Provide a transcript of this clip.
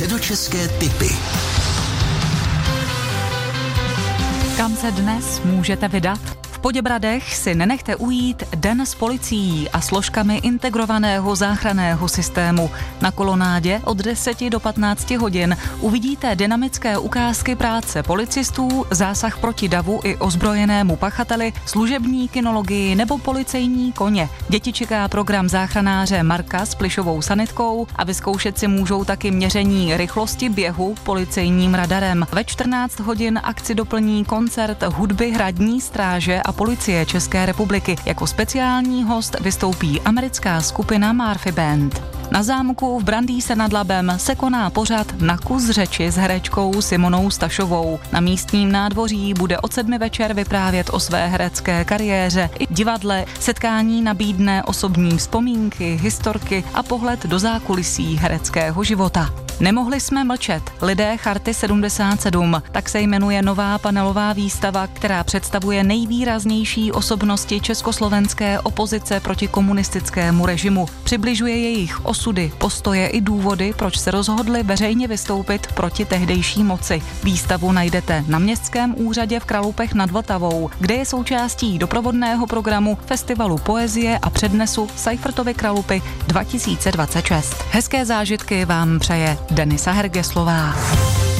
Středočeské tipy. Kam se dnes můžete vydat? V Poděbradech si nenechte ujít Den s policií a složkami integrovaného záchranného systému. Na kolonádě od 10 do 15 hodin uvidíte dynamické ukázky práce policistů, zásah proti davu i ozbrojenému pachateli, služební kinologii nebo policejní koně. Děti čeká program záchranáře Marka s plišovou sanitkou a vyzkoušet si můžou taky měření rychlosti běhu policejním radarem. Ve 14 hodin akci doplní koncert hudby Hradní stráže a policie České republiky. Jako speciální host vystoupí americká skupina Murphy Band. Na zámku v Brandýse nad Labem se koná pořad Na kus řeči s herečkou Simonou Stašovou. Na místním nádvoří bude od 7 večer vyprávět o své herecké kariéře i divadle. Setkání nabídne osobní vzpomínky, historky a pohled do zákulisí hereckého života. Nemohli jsme mlčet. Lidé Charty 77. Tak se jmenuje nová panelová výstava, která představuje nejvýraznější osobnosti československé opozice proti komunistickému režimu. Přibližuje jejich osudy, postoje i důvody, proč se rozhodli veřejně vystoupit proti tehdejší moci. Výstavu najdete na Městském úřadě v Kralupech nad Vltavou, kde je součástí doprovodného programu Festivalu poezie a přednesu Seifertovy Kralupy 2026. Hezké zážitky vám přeje Denisa Hergeslová.